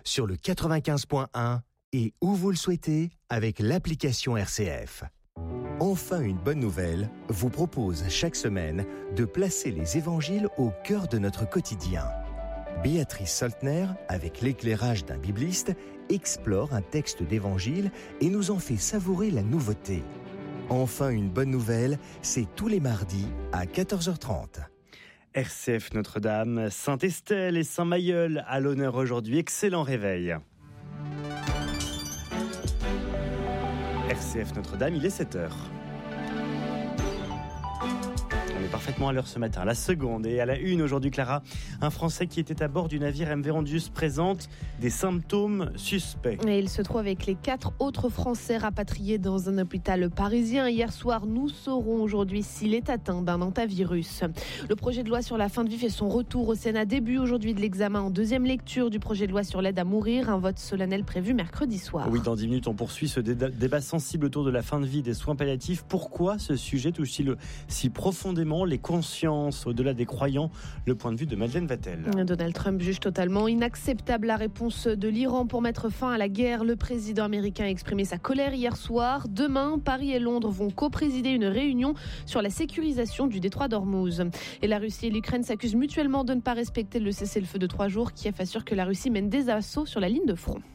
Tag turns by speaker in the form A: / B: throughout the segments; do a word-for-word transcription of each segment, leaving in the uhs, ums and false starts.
A: sur le quatre-vingt-quinze point un et où vous le souhaitez avec l'application R C F. Enfin une bonne nouvelle vous propose chaque semaine de placer les évangiles au cœur de notre quotidien. Béatrice Soltner, avec l'éclairage d'un bibliste, explore un texte d'évangile et nous en fait savourer la nouveauté. Enfin une bonne nouvelle, c'est tous les mardis à quatorze heures trente.
B: R C F Notre-Dame, Saint-Estelle et Saint-Mailleul à l'honneur aujourd'hui. Excellent réveil. R C F Notre-Dame, il est sept heures. On est parfaitement à l'heure ce matin. La seconde et à la une aujourd'hui, Clara, un Français qui était à bord du navire M V Randus présente des symptômes suspects.
C: Et il se trouve avec les quatre autres Français rapatriés dans un hôpital parisien. Hier soir, nous saurons aujourd'hui s'il est atteint d'un hantavirus. Le projet de loi sur la fin de vie fait son retour au Sénat. Début aujourd'hui de l'examen en deuxième lecture du projet de loi sur l'aide à mourir. Un vote solennel prévu mercredi soir.
B: Oui, dans dix minutes, on poursuit ce dé- débat sensible autour de la fin de vie des soins palliatifs. Pourquoi ce sujet touche-t-il si profondément les consciences au-delà des croyants? Le point de vue de Madeleine Vatel.
C: Donald Trump juge totalement inacceptable la réponse de l'Iran pour mettre fin à la guerre. Le président américain a exprimé sa colère hier soir. Demain, Paris et Londres vont co-présider une réunion sur la sécurisation du détroit d'Ormuz. Et la Russie et l'Ukraine s'accusent mutuellement de ne pas respecter le cessez-le-feu de trois jours. Kiev assure que la Russie mène des assauts sur la ligne de front.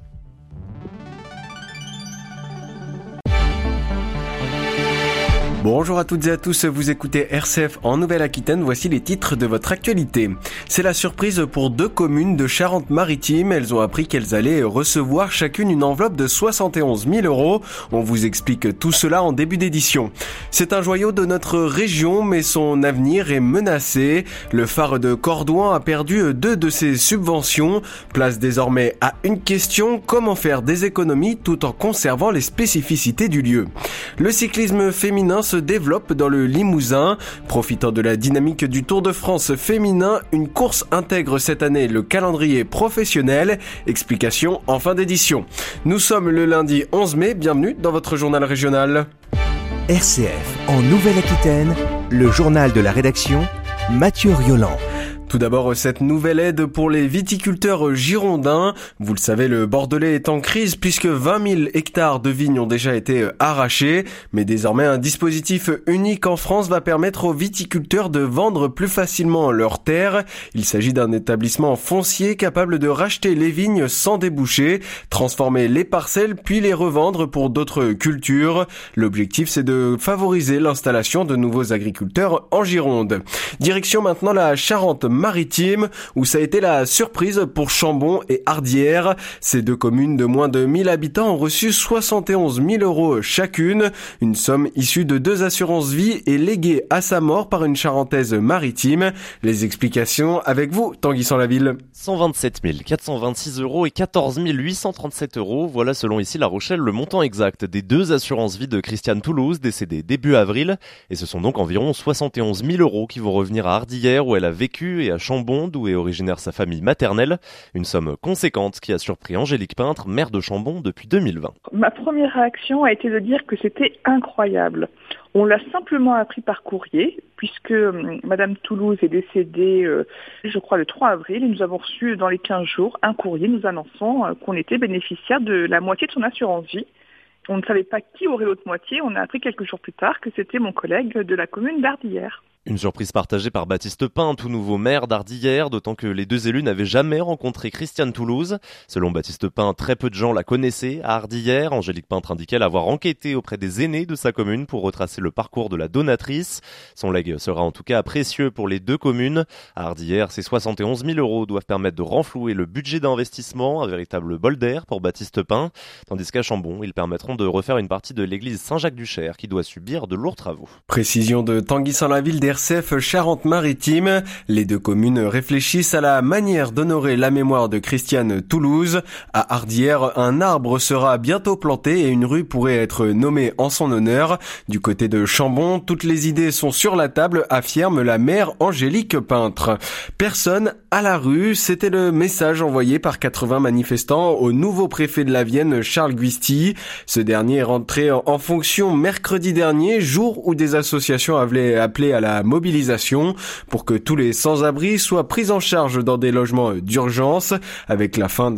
D: Bonjour à toutes et à tous, vous écoutez R C F en Nouvelle-Aquitaine, voici les titres de votre actualité. C'est la surprise pour deux communes de Charente-Maritime, elles ont appris qu'elles allaient recevoir chacune une enveloppe de soixante et onze mille euros. On vous explique tout cela en début d'édition. C'est un joyau de notre région, mais son avenir est menacé. Le phare de Cordouan a perdu deux de ses subventions. Place désormais à une question, comment faire des économies tout en conservant les spécificités du lieu. Le cyclisme féminin se développe dans le Limousin. Profitant de la dynamique du Tour de France féminin, une course intègre cette année le calendrier professionnel. Explication en fin d'édition. Nous sommes le lundi onze mai, bienvenue dans votre journal régional.
A: R C F en Nouvelle-Aquitaine, le journal de la rédaction, Mathieu Rioland.
D: Tout d'abord, cette nouvelle aide pour les viticulteurs girondins. Vous le savez, le Bordelais est en crise puisque vingt mille hectares de vignes ont déjà été arrachés. Mais désormais, un dispositif unique en France va permettre aux viticulteurs de vendre plus facilement leurs terres. Il s'agit d'un établissement foncier capable de racheter les vignes sans débouché, transformer les parcelles puis les revendre pour d'autres cultures. L'objectif, c'est de favoriser l'installation de nouveaux agriculteurs en Gironde. Direction maintenant la Charente Maritime, où ça a été la surprise pour Chambon et Hardières. Ces deux communes de moins de mille habitants ont reçu soixante et onze mille euros chacune, une somme issue de deux assurances vie et léguée à sa mort par une Charentaise maritime. Les explications avec vous, Tanguy Sans-Laville.
E: cent vingt-sept mille quatre cent vingt-six euros et quatorze mille huit cent trente-sept euros. Voilà selon ici La Rochelle le montant exact des deux assurances vie de Christiane Toulouse, décédée début avril. Et ce sont donc environ soixante et onze mille euros qui vont revenir à Hardières où elle a vécu et à Chambon, d'où est originaire sa famille maternelle. Une somme conséquente qui a surpris Angélique Peintre, maire de Chambon depuis deux mille vingt.
F: Ma première réaction a été de dire que c'était incroyable. On l'a simplement appris par courrier, puisque euh, Madame Toulouse est décédée, euh, je crois, le trois avril, et nous avons reçu dans les quinze jours un courrier nous annonçant euh, qu'on était bénéficiaire de la moitié de son assurance vie. On ne savait pas qui aurait l'autre moitié. On a appris quelques jours plus tard que c'était mon collègue de la commune d'Hardières.
E: Une surprise partagée par Baptiste Pin, tout nouveau maire d'Hardières, d'autant que les deux élus n'avaient jamais rencontré Christiane Toulouse. Selon Baptiste Pin, très peu de gens la connaissaient à Hardières. Angélique Peintre indiquait l'avoir enquêté auprès des aînés de sa commune pour retracer le parcours de la donatrice. Son legs sera en tout cas précieux pour les deux communes. À Hardières, ces soixante et onze mille euros doivent permettre de renflouer le budget d'investissement, un véritable bol d'air pour Baptiste Pin. Tandis qu'à Chambon, ils permettront de refaire une partie de l'église Saint-Jacques-du-Cher qui doit subir de lourds travaux.
D: Précision de Tanguy Sans-Laville d'R C F Charente-Maritime. Les deux communes réfléchissent à la manière d'honorer la mémoire de Christiane Toulouse. À Hardières, un arbre sera bientôt planté et une rue pourrait être nommée en son honneur. Du côté de Chambon, toutes les idées sont sur la table, affirme la maire Angélique Peintre. Personne à la rue, c'était le message envoyé par quatre-vingts manifestants au nouveau préfet de la Vienne, Charles Guisti. Ce dernier est rentré en fonction mercredi dernier, jour où des associations avaient appelé à la mobilisation pour que tous les sans-abri soient pris en charge dans des logements d'urgence. Avec la fin